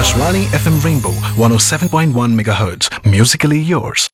Akashvani FM Rainbow 107.1 MHz. Musically yours.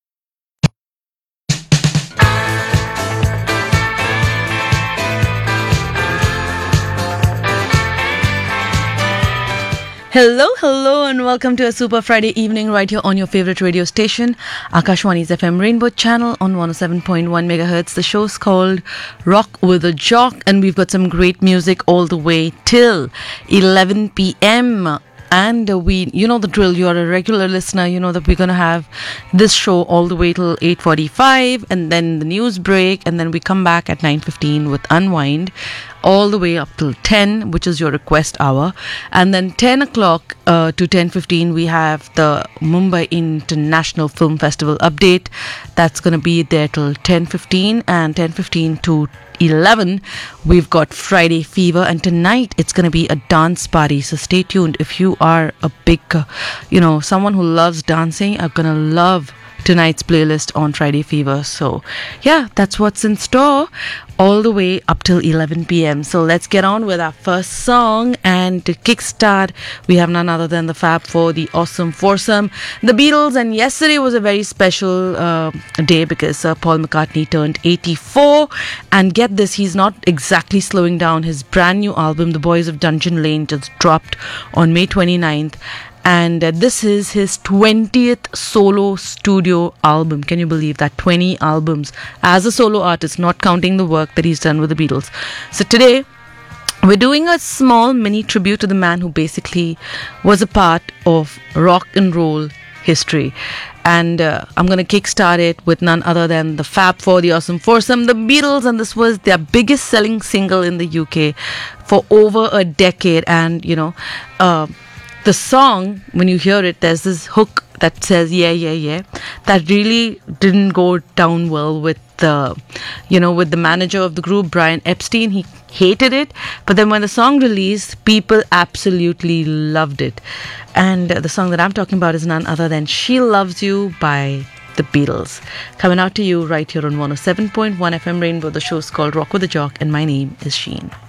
Hello, and welcome to a Super Friday evening right here on your favorite radio station, Akashvani's FM Rainbow channel on 107.1 MHz. The show's called Rock with a Jock, and we've got some great music all the way till 11 p.m. And you know the drill. You're a regular listener. You know that we're going to have this show all the way till 8:45, and then the news break, and then we come back at 9:15 with Unwind, all the way up till 10, which is your request hour. And then 10 o'clock to 10:15, we have the Mumbai International Film Festival update. That's going to be there till 10:15, and 10:15 to 11, we've got Friday Fever, and tonight it's going to be a dance party, so stay tuned. If you are a big someone who loves dancing, are going to love tonight's playlist on Friday Fever. So yeah, that's what's in store all the way up till 11 p.m. So let's get on with our first song, and to kickstart we have none other than the Fab Four, the Awesome Foursome, the Beatles. And yesterday was a very special day because Paul McCartney turned 84, and get this, he's not exactly slowing down. His brand new album, The Boys of Dungeon Lane, just dropped on May 29th, and this is his 20th solo studio album. Can you believe that? 20 albums as a solo artist, not counting the work that he's done with the Beatles. So today we're doing a small mini tribute to the man who basically was a part of rock and roll history. And I'm going to kickstart it with none other than the Fab Four, the Awesome Foursome, the Beatles, and this was their biggest selling single in the UK for over a decade. And the song, when you hear it, there's this hook that says yeah, yeah, yeah, that really didn't go down well with with the manager of the group, Brian Epstein. He hated it, but then when the song released, people absolutely loved it. And the song that I'm talking about is none other than She Loves You by the Beatles, coming out to you right here on 107.1 FM Rainbow. The show's called Rock with a Jock, and my name is Sheen.